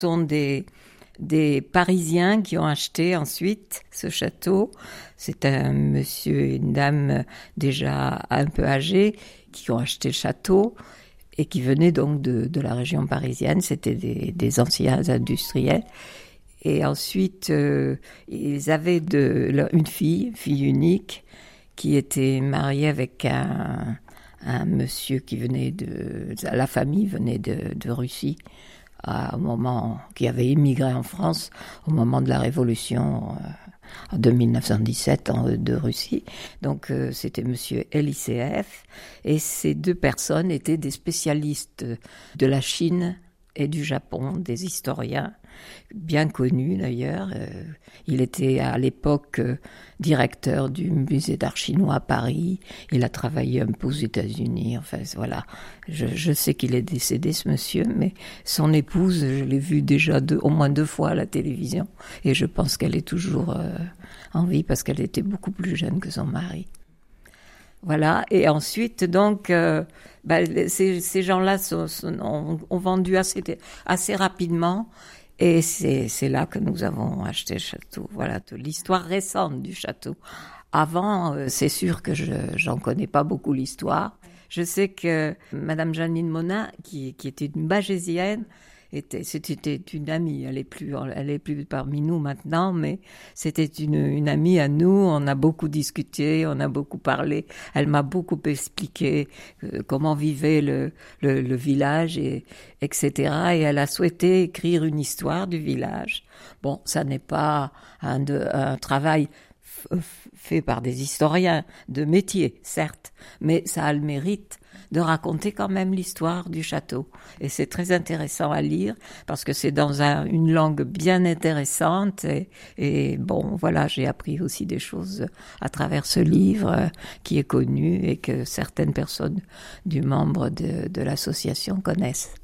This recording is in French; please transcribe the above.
Ce sont des Parisiens qui ont acheté ensuite ce château. C'est un monsieur et une dame déjà un peu âgés qui ont acheté le château et qui venaient donc de la région parisienne. C'était des anciens industriels. Et ensuite, ils avaient une fille unique, qui était mariée avec un monsieur qui venait la famille venait de Russie, au moment, qui avait émigré en France au moment de la Révolution de 1917 de Russie. Donc c'était monsieur Elisseev, et ces deux personnes étaient des spécialistes de la Chine et du Japon, des historiens bien connus d'ailleurs. Il était à l'époque directeur du musée d'art chinois à Paris. Il a travaillé un peu aux États-Unis. Enfin voilà, je sais qu'il est décédé ce monsieur, mais son épouse, je l'ai vue déjà au moins 2 fois à la télévision, et je pense qu'elle est toujours en vie parce qu'elle était beaucoup plus jeune que son mari. Voilà, et ensuite, donc, ces gens-là ont vendu assez rapidement, et c'est là que nous avons acheté le château. Voilà, l'histoire récente du château. Avant, c'est sûr que j'en connais pas beaucoup l'histoire. Je sais que Madame Janine Monin, qui était une Bagésienne, c'était une amie. Elle est plus parmi nous maintenant, mais c'était une amie à nous. On a beaucoup discuté, on a beaucoup parlé. Elle m'a beaucoup expliqué comment vivait le village, etc. Et elle a souhaité écrire une histoire du village. Bon, ça n'est pas un travail fait par des historiens de métier, certes, mais ça a le mérite de raconter quand même l'histoire du château. Et c'est très intéressant à lire, parce que c'est dans une langue bien intéressante, et bon, voilà, j'ai appris aussi des choses à travers ce livre qui est connu et que certaines personnes du membre de l'association connaissent.